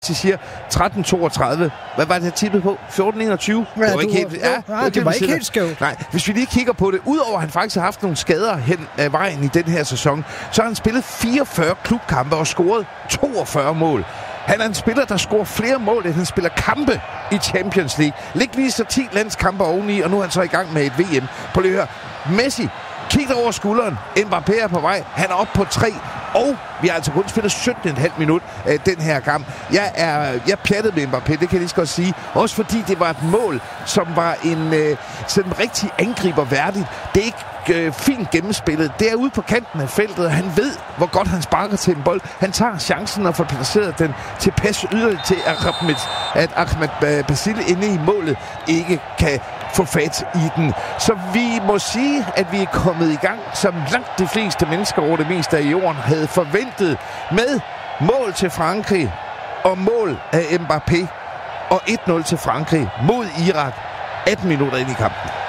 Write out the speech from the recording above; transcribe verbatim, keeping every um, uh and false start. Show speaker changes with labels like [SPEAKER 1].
[SPEAKER 1] Messi siger tretten toogtredive. Hvad var det, jeg tippede på? fjorten enogtyve?
[SPEAKER 2] Ja,
[SPEAKER 1] det var ikke
[SPEAKER 2] du,
[SPEAKER 1] helt,
[SPEAKER 2] ja,
[SPEAKER 1] ja,
[SPEAKER 2] nej, det, det var ikke helt skævt.
[SPEAKER 1] Nej, hvis vi lige kigger på det, udover at han faktisk har haft nogle skader hen ad vejen i den her sæson, så har han spillet fireogfyrre klubkampe og scoret toogfyrre mål. Han er en spiller, der scorer flere mål, end han spiller kampe i Champions League. Læg lige så ti landskampe oveni, og nu er han så i gang med et V M. På lige hør. Messi, kig dig over skulderen. Mbappé er på vej. Han er oppe på tre. Og vi har altså kun spillet sytten komma fem minut af den her kamp. Jeg er jeg pjattede med Mbappé, det kan jeg lige så godt sige. Også fordi det var et mål, som var en øh, sådan rigtig angriber værdigt. Det er ikke øh, fint gennemspillet. Det er ude på kanten af feltet, og han ved, hvor godt han sparker til en bold. Han tager chancen og får placeret den tilpas yderligt til, Ahmed, at Ahmed Basile inde i målet ikke kan få fat i den. Så vi må sige, at vi er kommet i gang, som langt de fleste mennesker over det meste af jorden havde forventet, med mål til Frankrig og mål af Mbappé og et nul til Frankrig mod Irak atten minutter ind i kampen.